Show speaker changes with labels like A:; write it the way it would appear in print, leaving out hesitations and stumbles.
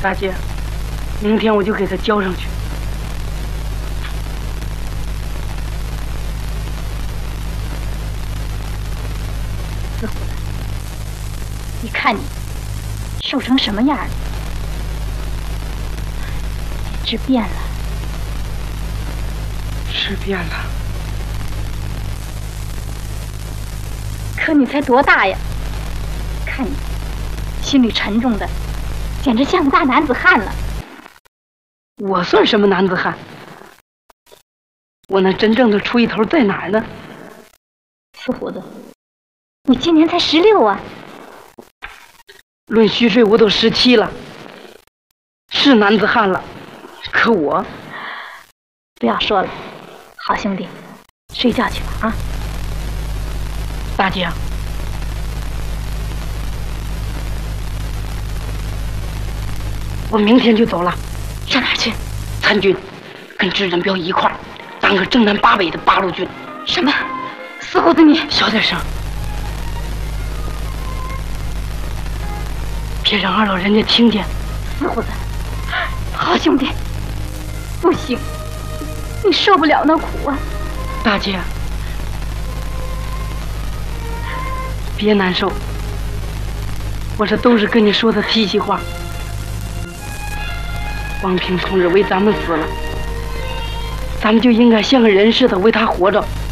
A: 大姐，明天我就给他交上去。
B: 死虎子，你看你瘦成什么样了，简直变了。
A: 是变了，
B: 可你才多大呀？看你心里沉重的，简直像个大男子汉了。
A: 我算什么男子汉？我那真正的出息头在哪儿呢？
B: 死虎子，你今年才16啊！
A: 论虚岁我都17了，是男子汉了。可我
B: 不要说了，好兄弟，睡觉去吧啊！
A: 大姐，我明天就走了。
B: 上哪儿去？
A: 参军，跟支人彪一块儿当个正南八北的八路军。
B: 什么？死虎子你
A: 小点声，别让二老人家听见。
B: 死虎子，好兄弟，不行，你受不了那苦啊！
A: 大姐，别难受，我这都是跟你说的提气话。王平同志为咱们死了，咱们就应该像个人似的为他活着。